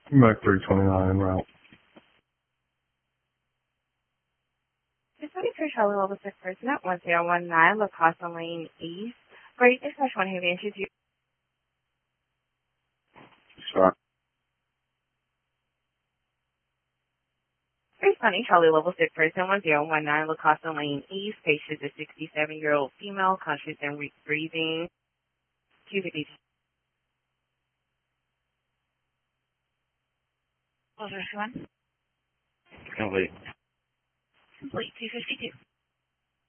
Mac 329 route. This will be for Charlie Level 6 person at 1019 La Costa Lane East. Great, this is one who answers you. Sorry. Very funny, Charlie Level 6 person 1019 La Costa Lane East. Patient is a 67-year-old female, conscious and breathing. QVD. What was this one? Complete. Complete 252.